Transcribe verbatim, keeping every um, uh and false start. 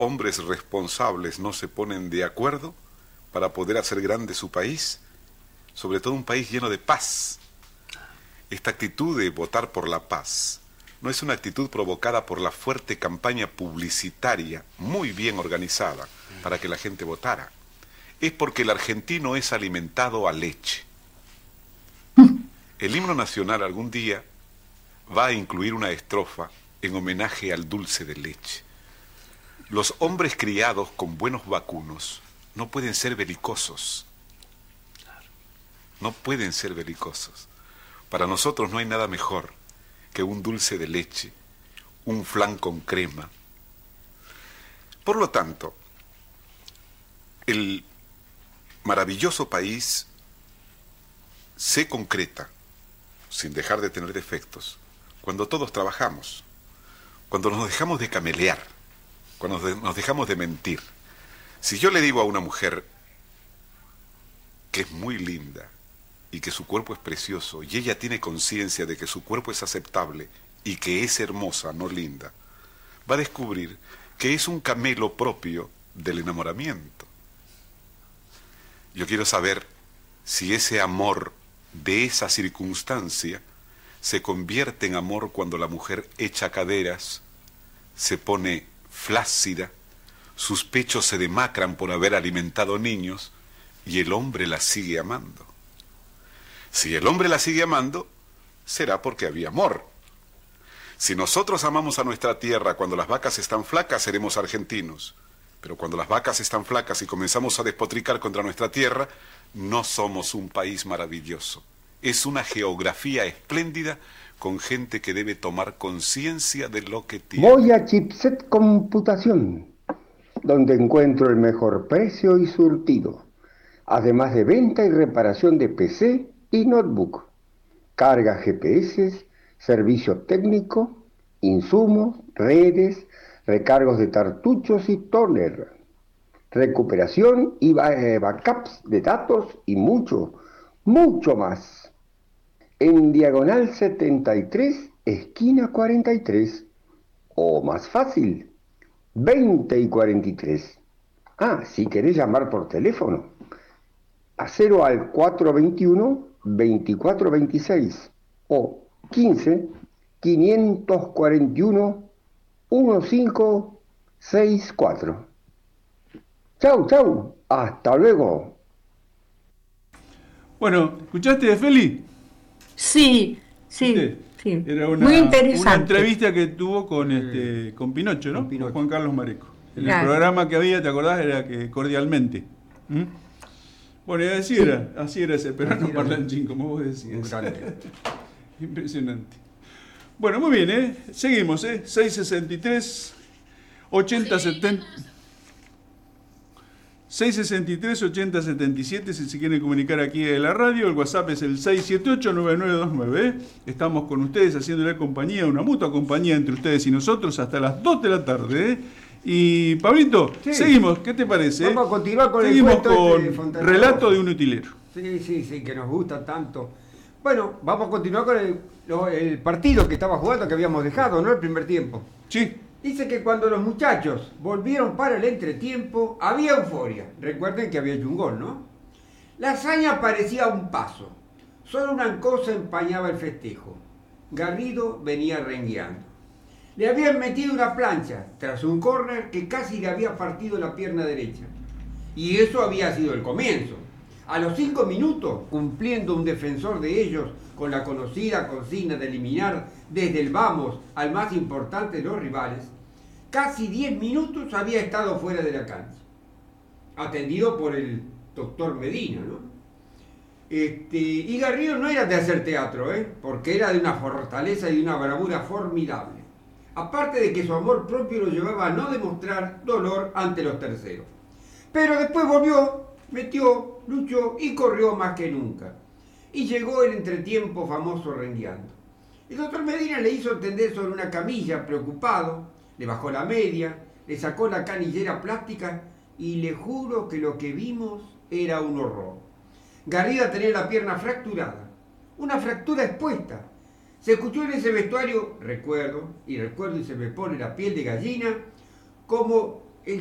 hombres responsables no se ponen de acuerdo para poder hacer grande su país, sobre todo un país lleno de paz. Esta actitud de votar por la paz no es una actitud provocada por la fuerte campaña publicitaria muy bien organizada para que la gente votara. Es porque el argentino es alimentado a leche. El himno nacional algún día va a incluir una estrofa en homenaje al dulce de leche. Los hombres criados con buenos vacunos no pueden ser belicosos. No pueden ser belicosos. Para nosotros no hay nada mejor que un dulce de leche, un flan con crema. Por lo tanto, el maravilloso país se concreta, sin dejar de tener defectos, cuando todos trabajamos, cuando nos dejamos de camelear, cuando nos dejamos de mentir. Si yo le digo a una mujer que es muy linda y que su cuerpo es precioso, y ella tiene conciencia de que su cuerpo es aceptable y que es hermosa, no linda, va a descubrir que es un camelo propio del enamoramiento. Yo quiero saber si ese amor de esa circunstancia se convierte en amor cuando la mujer echa caderas, se pone flácida, sus pechos se demacran por haber alimentado niños y el hombre la sigue amando. Si el hombre la sigue amando, será porque había amor. Si nosotros amamos a nuestra tierra cuando las vacas están flacas, seremos argentinos. Pero cuando las vacas están flacas y comenzamos a despotricar contra nuestra tierra, no somos un país maravilloso. Es una geografía espléndida con gente que debe tomar conciencia de lo que tiene. Voy a Chipset Computación, donde encuentro el mejor precio y surtido, además de venta y reparación de P C y notebook, carga G P S, servicio técnico, insumos, redes, recargos de cartuchos y toner, recuperación y backups de datos y mucho, mucho más. En diagonal setenta y tres, esquina cuarenta y tres, o más fácil, veinte y cuarenta y tres. Ah, si querés llamar por teléfono, a cero al cuatrocientos veintiuno, veinticuatro veintiséis o quince, quinientos cuarenta y uno, quince sesenta y cuatro. Chau, chau, hasta luego. Bueno, ¿escuchaste de Feli? Sí, sí, ¿Viste? sí. Era una, Muy interesante. una entrevista que tuvo con este con Pinocho, ¿no? Con Pinocho. Con Juan Carlos Mareco. En Claro. el programa que había, ¿te acordás? Era que cordialmente. ¿Mm? Bueno, y así Sí. era, así era ese peruano Así era. parlanchín, como vos decías. Un grande. Impresionante. Bueno, muy bien, ¿eh? Seguimos, ¿eh? seiscientos sesenta y tres, ochenta, setenta... seiscientos sesenta y tres, ochenta, setenta y siete, si se quieren comunicar aquí en la radio. El WhatsApp es el seis siete ocho, nueve nueve dos nueve. ¿eh? Estamos con ustedes haciéndole compañía, una mutua compañía entre ustedes y nosotros hasta las dos de la tarde. ¿eh? Y Pablito, Sí. seguimos, ¿qué te parece? Vamos a continuar con el Seguimos cuento con este de Fontana Relato Rosa. de un utilero. Sí, sí, sí, que nos gusta tanto. Bueno, vamos a continuar con el, lo- el partido que estaba jugando, que habíamos dejado, ¿no? El primer tiempo. Sí. Dice que cuando los muchachos volvieron para el entretiempo, había euforia. Recuerden que había hecho un gol, ¿no? La hazaña parecía un paso. Solo una cosa empañaba el festejo. Garrido venía rengueando. Le habían metido una plancha tras un córner que casi le había partido la pierna derecha. Y eso había sido el comienzo. A los cinco minutos, cumpliendo un defensor de ellos con la conocida consigna de eliminar desde el vamos al más importante de los rivales, casi diez minutos había estado fuera de la cancha, atendido por el doctor Medina, ¿no? Este, y Garrido no era de hacer teatro, ¿eh? Porque era de una fortaleza y de una bravura formidable. Aparte de que su amor propio lo llevaba a no demostrar dolor ante los terceros. Pero después volvió, metió, luchó y corrió más que nunca. Y llegó el entretiempo famoso rengueando. El doctor Medina le hizo tender sobre una camilla, preocupado, le bajó la media, le sacó la canillera plástica y le juro que lo que vimos era un horror. Garrida tenía la pierna fracturada, una fractura expuesta. Se escuchó en ese vestuario, recuerdo, y recuerdo y se me pone la piel de gallina, como